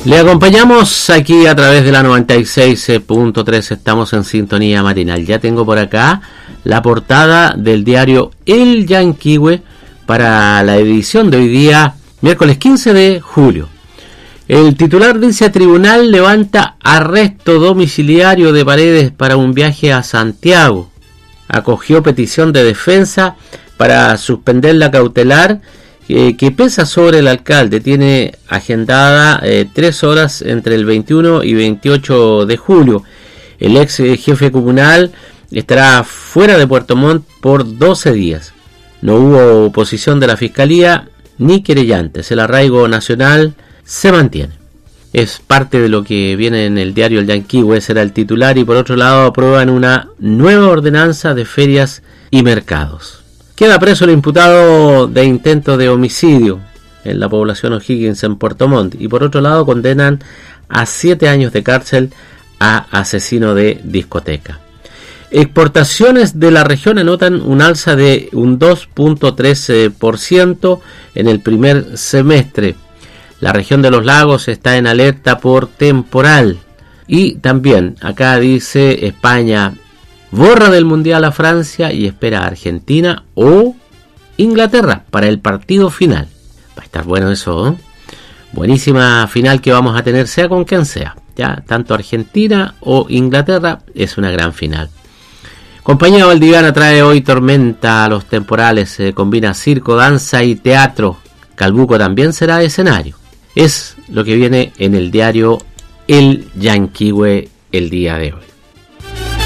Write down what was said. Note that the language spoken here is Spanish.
Le acompañamos aquí a través de la 96.3, estamos en sintonía matinal. Ya tengo por acá la portada del diario El Yanquihue para la edición de hoy día, miércoles 15 de julio. El titular dice: tribunal levanta arresto domiciliario de Paredes para un viaje a Santiago. Acogió petición de defensa para suspender la cautelar que pesa sobre el alcalde. Tiene agendada 3 horas entre el 21 y 28 de julio. El ex jefe comunal estará fuera de Puerto Montt por 12 días. No hubo oposición de la fiscalía ni querellantes. El arraigo nacional se mantiene. Es parte de lo que viene en el diario El Yanquihue, ese era el titular. Y por otro lado, aprueban una nueva ordenanza de ferias y mercados. Queda preso el imputado de intento de homicidio en la población O'Higgins en Puerto Montt. Y por otro lado, condenan a 7 años de cárcel a asesino de discoteca. Exportaciones de la región anotan un alza de un 2.13% en el primer semestre. La región de los lagos está en alerta por temporal. Y también acá dice: España borra del Mundial a Francia y espera a Argentina o Inglaterra para el partido final. Va a estar bueno eso, ¿eh? Buenísima final que vamos a tener, sea con quien sea. Ya, tanto Argentina o Inglaterra, es una gran final. Compañía Valdiviana trae hoy tormenta a los temporales. Combina circo, danza y teatro. Calbuco también será escenario. Es lo que viene en el diario El Yanquihue el día de hoy.